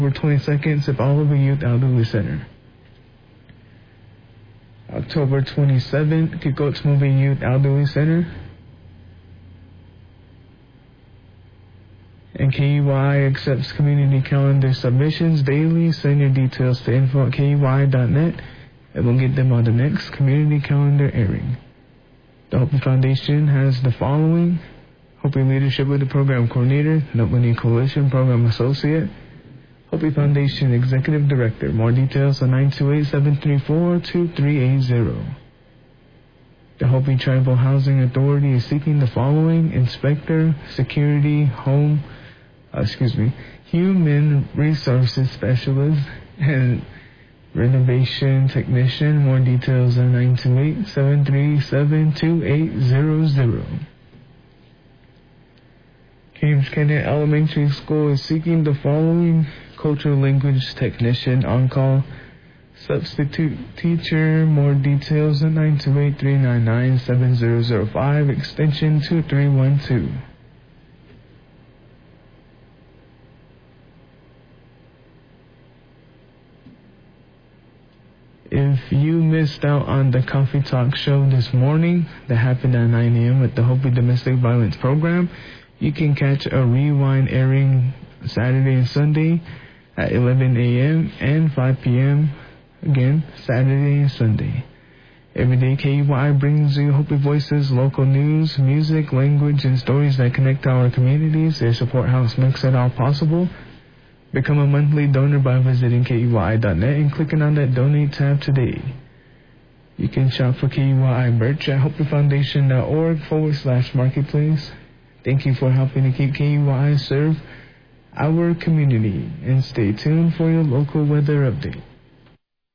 October 22nd, Sip Oliver Youth Elderly Center. October 27th, Kikots Moving Youth Elderly Center. And KUI accepts community calendar submissions daily. Send your details to info@kui.net and we'll get them on the next community calendar airing. The Hopi Foundation has the following: Hopi Leadership with the Program Coordinator, Nopani Coalition Program Associate, Hopi Foundation Executive Director. More details on 928-734-2380. The Hopi Tribal Housing Authority is seeking the following: Inspector, Security, Human Resources Specialist, and Renovation Technician. More details on 928-737-2800. James Kennett Elementary School is seeking the following: Cultural Language Technician on-call, Substitute Teacher. More details on 928-399-7005, extension 2312. If you missed out on the Coffee Talk show this morning that happened at 9 a.m. with the Hopi Domestic Violence Program, you can catch a rewind airing Saturday and Sunday at 11 a.m. and 5 p.m. Again, Saturday and Sunday. Every day, KUI brings you Hopi Voices, local news, music, language, and stories that connect our communities. Their support house makes it all possible. Become a monthly donor by visiting KUI.net and clicking on that donate tab today. You can shop for KUI merch at hopifoundation.org/marketplace. Thank you for helping to keep KUI serve our community. And stay tuned for your local weather update.